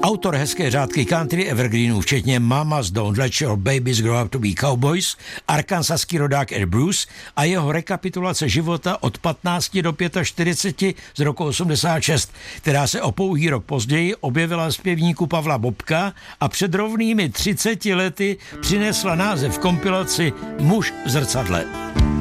Autor hezké řádky country evergreenů, včetně Mamas Don't Let Your Babies Grow Up to Be Cowboys, arkansaský rodák Ed Bruce a jeho rekapitulace života od 15 do 45 z roku 86, která se o pouhý rok později objevila zpěvníku Pavla Bobka a před rovnými 30 lety přinesla název kompilaci Muž v zrcadle.